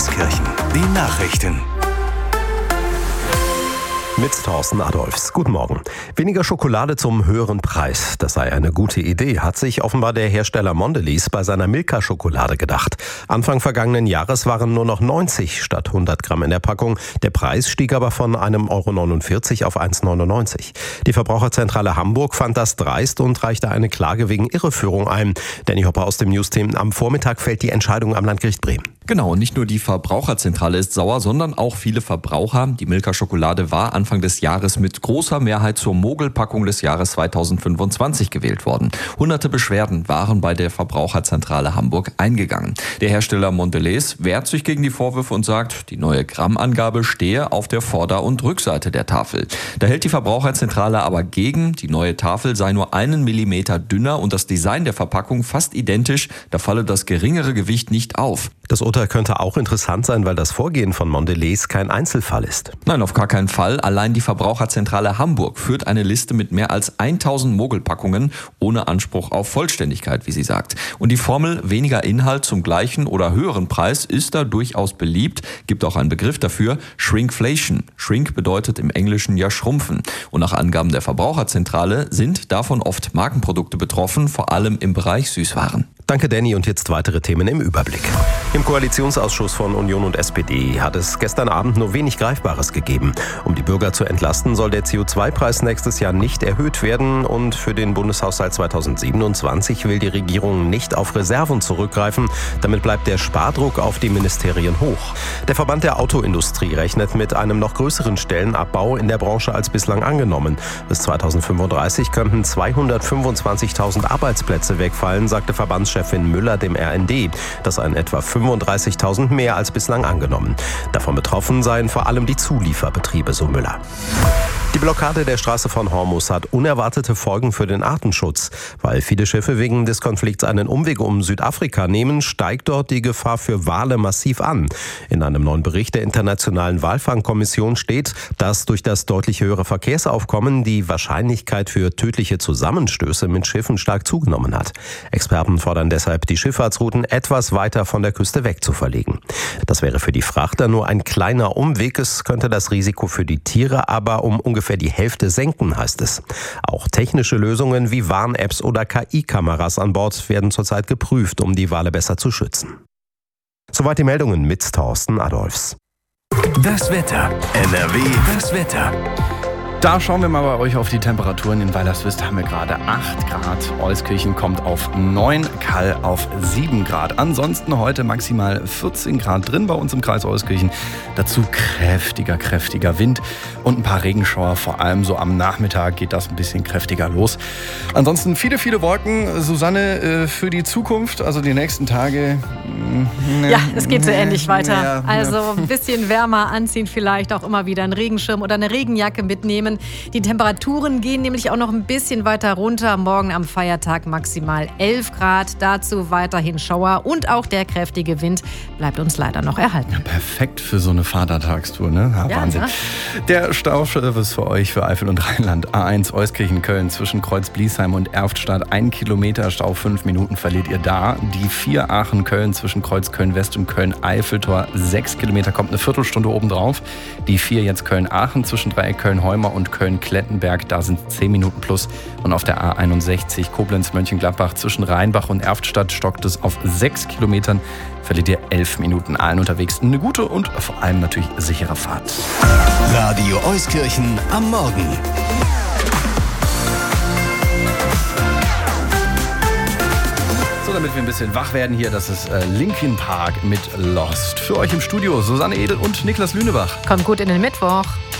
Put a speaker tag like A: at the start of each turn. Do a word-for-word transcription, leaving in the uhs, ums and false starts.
A: Euskirchen. Die Nachrichten.
B: Mit Thorsten Adolfs. Guten Morgen. Weniger Schokolade zum höheren Preis. Das sei eine gute Idee, hat sich offenbar der Hersteller Mondelez bei seiner Milka-Schokolade gedacht. Anfang vergangenen Jahres waren nur noch neunzig statt hundert Gramm in der Packung. Der Preis stieg aber von einem Euro neunundvierzig auf eins neunundneunzig. Die Verbraucherzentrale Hamburg fand das dreist und reichte eine Klage wegen Irreführung ein. Danny Hopper aus dem News-Team. Am Vormittag fällt die Entscheidung am Landgericht Bremen.
C: Genau, nicht nur die Verbraucherzentrale ist sauer, sondern auch viele Verbraucher. Die Milka-Schokolade war Anfang des Jahres mit großer Mehrheit zur Mogelpackung des Jahres zweitausendfünfundzwanzig gewählt worden. Hunderte Beschwerden waren bei der Verbraucherzentrale Hamburg eingegangen. Der Hersteller Mondelez wehrt sich gegen die Vorwürfe und sagt, die neue Grammangabe stehe auf der Vorder- und Rückseite der Tafel. Da hält die Verbraucherzentrale aber gegen, die neue Tafel sei nur einen Millimeter dünner und das Design der Verpackung fast identisch, da falle das geringere Gewicht nicht auf.
B: Das Urteil könnte auch interessant sein, weil das Vorgehen von Mondelez kein Einzelfall ist.
C: Nein, auf gar keinen Fall. Allein die Verbraucherzentrale Hamburg führt eine Liste mit mehr als tausend Mogelpackungen ohne Anspruch auf Vollständigkeit, wie sie sagt. Und die Formel weniger Inhalt zum gleichen oder höheren Preis ist da durchaus beliebt. Gibt auch einen Begriff dafür, Shrinkflation. Shrink bedeutet im Englischen ja schrumpfen. Und nach Angaben der Verbraucherzentrale sind davon oft Markenprodukte betroffen, vor allem im Bereich Süßwaren.
B: Danke, Danny. Und jetzt weitere Themen im Überblick. Im Koalitionsausschuss von Union und S P D hat es gestern Abend nur wenig Greifbares gegeben. Um die Bürger zu entlasten, soll der C O zwei Preis nächstes Jahr nicht erhöht werden. Und für den Bundeshaushalt zweitausendsiebenundzwanzig will die Regierung nicht auf Reserven zurückgreifen. Damit bleibt der Spardruck auf die Ministerien hoch. Der Verband der Autoindustrie rechnet mit einem noch größeren Stellenabbau in der Branche als bislang angenommen. Bis zweitausendfünfunddreißig könnten zweihundertfünfundzwanzigtausend Arbeitsplätze wegfallen, sagte Verbandschefin Müller dem R N D. Das seien etwa fünfunddreißigtausend mehr als bislang angenommen. Davon betroffen seien vor allem die Zulieferbetriebe, so Müller. Die Blockade der Straße von Hormuz hat unerwartete Folgen für den Artenschutz. Weil viele Schiffe wegen des Konflikts einen Umweg um Südafrika nehmen, steigt dort die Gefahr für Wale massiv an. In einem neuen Bericht der Internationalen Walfangkommission steht, dass durch das deutlich höhere Verkehrsaufkommen die Wahrscheinlichkeit für tödliche Zusammenstöße mit Schiffen stark zugenommen hat. Experten fordern deshalb, die Schifffahrtsrouten etwas weiter von der Küste weg zu verlegen. Das wäre für die Frachter nur ein kleiner Umweg. Es könnte das Risiko für die Tiere aber um ungefähr die Hälfte senken, heißt es. Auch technische Lösungen wie Warn-Apps oder K I-Kameras an Bord werden zurzeit geprüft, um die Wale besser zu schützen. Soweit die Meldungen mit Thorsten Adolfs.
A: Das Wetter. N R W. Das Wetter.
D: Da schauen wir mal bei euch auf die Temperaturen. In Weilerswist haben wir gerade acht Grad. Euskirchen kommt auf neun, Kall auf sieben Grad. Ansonsten heute maximal vierzehn Grad drin bei uns im Kreis Euskirchen. Dazu kräftiger, kräftiger Wind und ein paar Regenschauer. Vor allem so am Nachmittag geht das ein bisschen kräftiger los. Ansonsten viele, viele Wolken. Susanne, für die Zukunft, also die nächsten Tage.
E: Ja, es geht so ähnlich weiter. Also ein bisschen wärmer anziehen, vielleicht auch immer wieder einen Regenschirm oder eine Regenjacke mitnehmen. Die Temperaturen gehen nämlich auch noch ein bisschen weiter runter. Morgen am Feiertag maximal elf Grad. Dazu weiterhin Schauer und auch der kräftige Wind bleibt uns leider noch erhalten.
D: Ja, perfekt für so eine Vatertagstour, ne? Ja, ja, Wahnsinn. Ja. Der Stauservice für euch für Eifel und Rheinland. A eins Euskirchen Köln zwischen Kreuz-Bliesheim und Erftstadt. Ein Kilometer Stau, fünf Minuten verliert ihr da. Die vier Aachen Köln zwischen Kreuz Köln West und Köln Eiffeltor. Sechs Kilometer kommt eine Viertelstunde obendrauf. Die vier jetzt Köln Aachen zwischen Dreieck Köln Heumer und Köln-Klettenberg, da sind zehn Minuten plus. Und auf der A einundsechzig Koblenz-Mönchengladbach zwischen Rheinbach und Erftstadt stockt es auf sechs Kilometern. Verliert ihr elf Minuten. Allen unterwegs eine gute und vor allem natürlich sichere Fahrt.
A: Radio Euskirchen am Morgen.
D: So, damit wir ein bisschen wach werden hier, das ist äh, Linkin Park mit Lost. Für euch im Studio Susanne Edel und Niklas Lünebach.
E: Kommt gut in den Mittwoch.